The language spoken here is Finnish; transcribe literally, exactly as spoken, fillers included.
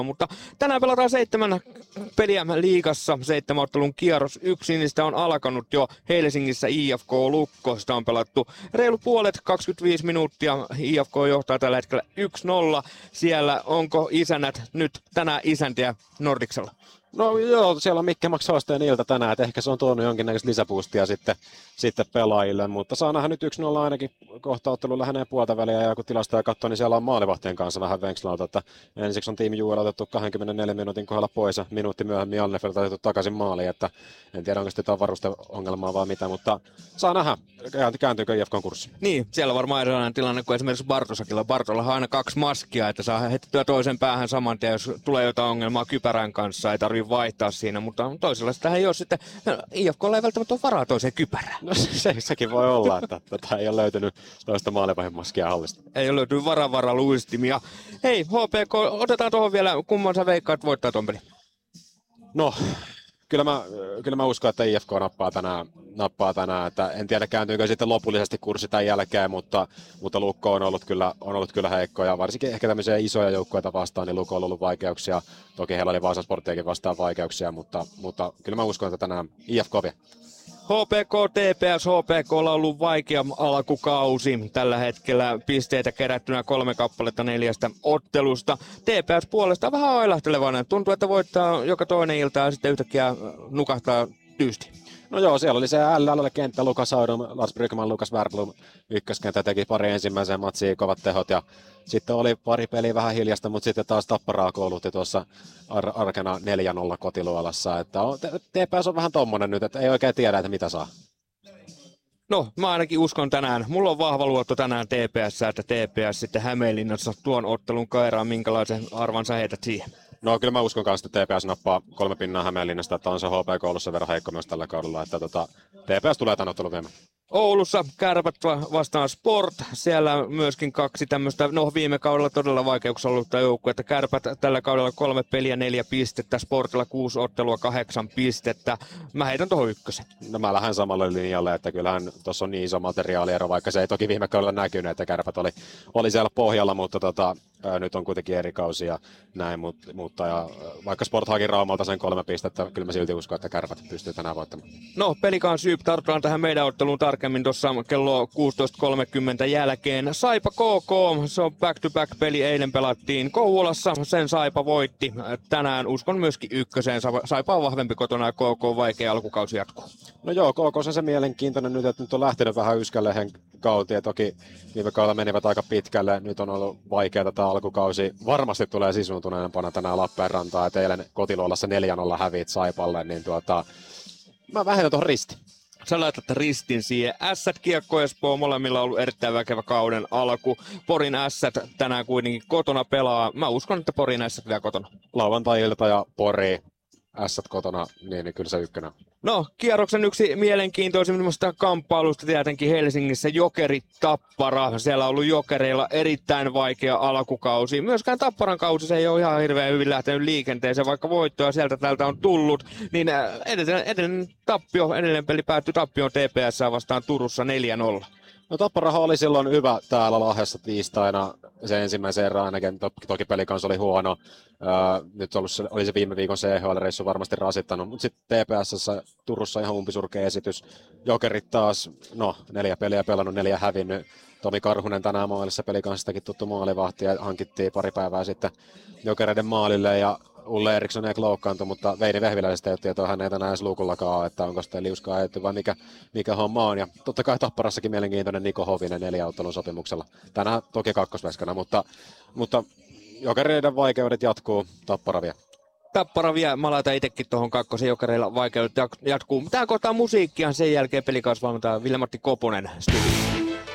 Mutta tänään pelataan seitsemän peliä liigassa, seitsemän ottelun kierros. Yksi niistä on alkanut jo Helsingissä I F K Lukko. Sitä on pelattu reilu puolet, kaksikymmentäviisi minuuttia. I F K johtaa tällä hetkellä yksi nolla. Siellä onko isännät nyt tänään isäntiä Nordicsella? No joo, siellä on Mikke Max haasteen ilta tänään, että ehkä se on tuonut jonkinnäköistä lisäboostia sitten, sitten pelaajille, mutta saa nähdä nyt yksi nolla ainakin kohta ottelu lähenee puolta väliä, ja kun tilastoja katsoo, niin siellä on maalivahtien kanssa vähän venkslauta, että ensiksi on tiimi Juuel otettu kaksikymmentäneljä minuutin kohdalla pois ja minuutti myöhemmin Annefeld otettu takaisin maaliin, että en tiedä onko sitten jotain varusteongelmaa vai mitä, mutta saa nähdä, kääntyykö I F K:n kurssi. Niin, siellä on varmaan erilainen tilanne kuin esimerkiksi Bartosakilla. Bartolla on aina kaksi maskia, että saa heitettyä toisen päähän saman tien, jos tulee jotain ongelmaa kypärän kanssa, ei tarvitse vaihtaa siinä, mutta toisella sitä ei ole sitten, I F K:lla ei välttämättä ole varaa toiseen kypärään. No se, sekin voi olla, että tätä ei ole löytynyt toista maalivahdinmaskia hallista. Ei ole löytynyt varavara luistimia. Hei, H P K, otetaan tuohon vielä, kumman sä veikkaat voittaa ton pelin? No, kyllä mä, kyllä mä uskon, että I F K nappaa tänään, nappaa tänään, että en tiedä kääntyykö sitten lopullisesti kurssi tämän jälkeen, mutta, mutta Lukko on ollut, kyllä, on ollut kyllä heikko, ja varsinkin ehkä tämmöisiä isoja joukkueita vastaan, niin Lukko on ollut vaikeuksia. Toki heillä oli Vaasan Sporttiakin vastaan vaikeuksia, mutta, mutta kyllä mä uskon, että tänään I F K vie. H P K, T P S, H P K:lla on ollut vaikea alkukausi. Tällä hetkellä pisteitä kerättynä kolme kappaletta neljästä ottelusta. T P S puolestaan vähän ailahtelevainen. Tuntuu, että voittaa joka toinen ilta ja sitten yhtäkkiä nukahtaa tyysti. No joo, siellä oli se L L-kenttä, Lukas Audum, Lars Brygman, Lukas Wernbloom ykköskenttä teki pari ensimmäiseen matsiin, kovat tehot, ja sitten oli pari peliä vähän hiljasta, mutta sitten taas Tapparaa koulutti tuossa ar- arkena neljä nolla kotiluolassa, että on, T P S on vähän tommonen nyt, että ei oikein tiedä, että mitä saa. No, mä ainakin uskon tänään. Mulla on vahva luotto tänään T P S, että T P S sitten Hämeenlinnassa tuon ottelun kairaan, minkälaisen arvan sä heität siihen. No kyllä mä uskon kanssa, että T P S nappaa kolme pinnaa Hämeenlinnasta, että on se H P K ollut sen verran heikko myös tällä kaudella, että tota, T P S tulee tämän ottelun viemään. Oulussa Kärpät vastaan Sport. Siellä myöskin kaksi tämmöistä, no viime kaudella todella vaikeuksia ollutta joukkuetta. Kärpät tällä kaudella kolme peliä, neljä pistettä. Sportilla kuusi ottelua, kahdeksan pistettä. Mä heitän tuohon ykkösen. No mä lähden samalle linjalle, että kyllähän tuossa on niin iso materiaaliero, vaikka se ei toki viime kaudella näkynyt, että Kärpät oli, oli siellä pohjalla, mutta tota, ää, nyt on kuitenkin eri kausi ja näin, mutta, mutta ja, vaikka Sport haki Raumalta sen kolme pistettä, kyllä mä silti uskon, että Kärpät pystyy tänään voittamaan. No, Pelikan Syyp, tartutaan tähän meidän otteluun tarkemmin tuossa kello kuusitoista kolmekymmentä jälkeen. Saipa K K, se on back-to-back peli, eilen pelattiin Kouvolassa, sen Saipa voitti. Tänään uskon myöskin ykköseen, Saipa on vahvempi kotona ja K K vaikea alkukausi jatkuu. No joo, K K on se mielenkiintoinen nyt, että nyt on lähtenyt vähän yskälle kauteen, ja toki viime kaudella menivät aika pitkälle, nyt on ollut vaikea tätä alkukausi. Varmasti tulee sisuuntuneempana tänään Lappeenrantaan, että eilen kotiluolassa neljä nolla häviit Saipalle, niin tuota, mä vähennän tuohon ristiin. Sä laitat ristin siihen. Ässät, Kiekko, Espoo, molemmilla on ollut erittäin väkevä kauden alku. Porin Ässät tänään kuitenkin kotona pelaa. Mä uskon, että Porin Ässät vielä kotona. Lauantai-ilta ja Pori, Ässät kotona, niin, niin kyllä se ykkönen. No, kierroksen yksi mielenkiintoisimmasta kamppailusta tietenkin Helsingissä Jokeri Tappara. Siellä on ollut Jokereilla erittäin vaikea alkukausi. Myöskään Tapparan kausi se ei ole ihan hirveän hyvin lähtenyt liikenteeseen, vaikka voittoa sieltä täältä on tullut. Niin edellinen, edellinen tappio, edellinen peli päättyi tappioon T P S vastaan Turussa neljä nolla. No Tapparahan oli silloin hyvä täällä Lahdessa tiistaina, se ensimmäisen erään ainakin, toki peli kanssa oli huono. Öö, nyt ollut se, oli se viime viikon C H L-reissu varmasti rasittanut, mutta sitten T P S:ssä Turussa ihan umpisurkea esitys. Jokerit taas, no neljä peliä pelannut, neljä hävinnyt. Tomi Karhunen tänään maalissa pelikanssistakin tuttu maalivahti ja hankittiin pari päivää sitten Jokereiden maalille ja Ulle Eriksson ei loukkaantui, mutta Veini Vehviläisestä ei ole tietoa, hän ei tänään edes lukullakaan, että onko sitä liuskaa ajettu vai mikä, mikä homma on. Ja totta kai Tapparassakin mielenkiintoinen Niko Hovinen neljäottelun sopimuksella. Tänään toki kakkosveskana, mutta, mutta Jokereiden vaikeudet jatkuu, Tappara vie. Tappara vie, mä laitan itsekin tuohon kakkosen, Jokereilla vaikeudet jatkuu. Tää kohtaa musiikkia, sen jälkeen pelikausvalmentaja Ville-Matti Koponen studio.